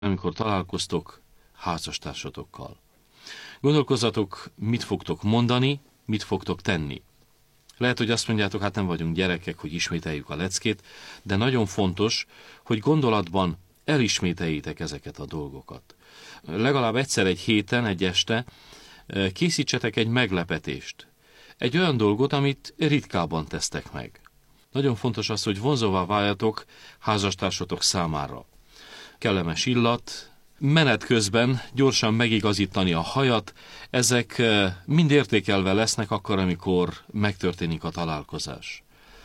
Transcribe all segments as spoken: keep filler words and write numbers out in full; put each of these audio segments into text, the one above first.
amikor találkoztok házastársatokkal. Gondolkozzatok, mit fogtok mondani, mit fogtok tenni. Lehet, hogy azt mondjátok, hát nem vagyunk gyerekek, hogy ismételjük a leckét, de nagyon fontos, hogy gondolatban elismételjétek ezeket a dolgokat. Legalább egyszer egy héten, egy este készítsetek egy meglepetést. Egy olyan dolgot, amit ritkában tesztek meg. Nagyon fontos az, hogy vonzóvá váljatok házastársatok számára. Kellemes illat, menet közben gyorsan megigazítani a hajat, ezek mind értékelve lesznek akkor, amikor megtörténik a találkozás.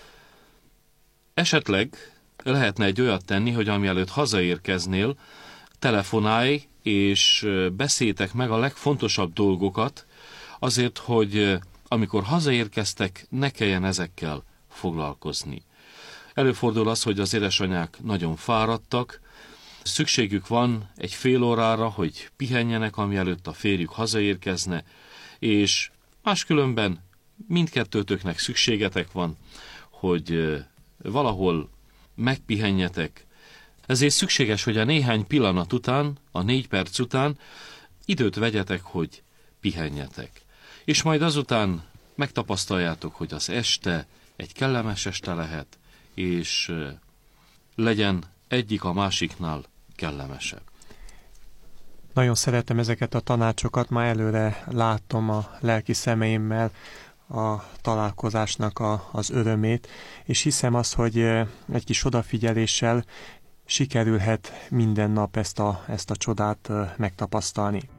Esetleg lehetne egy olyat tenni, hogy amielőtt hazaérkeznél, telefonálj és beszéltek meg a legfontosabb dolgokat, azért, hogy amikor hazaérkeztek, ne kelljen ezekkel foglalkozni. Előfordul az, hogy az édesanyák nagyon fáradtak, szükségük van egy fél órára, hogy pihenjenek, amielőtt a férjük hazaérkezne, és máskülönben mindkettőtöknek szükségetek van, hogy valahol megpihenjetek. Ezért szükséges, hogy a néhány pillanat után, a négy perc után időt vegyetek, hogy pihenjetek. És majd azután megtapasztaljátok, hogy az este egy kellemes este lehet, és legyen egyik a másiknál kellemesebb. Nagyon szeretem ezeket a tanácsokat, már előre látom a lelki szemeimmel a találkozásnak a, az örömét, és hiszem azt, hogy egy kis odafigyeléssel sikerülhet minden nap ezt a, ezt a csodát megtapasztalni.